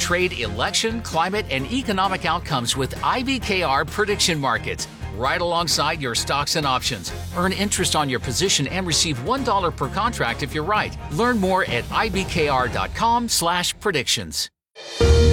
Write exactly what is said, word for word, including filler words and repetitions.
trade, election, climate, and economic outcomes with I B K R prediction markets, right alongside your stocks and options. Earn interest on your position and receive one dollar per contract if you're right. Learn more at I B K R dot com slash predictions.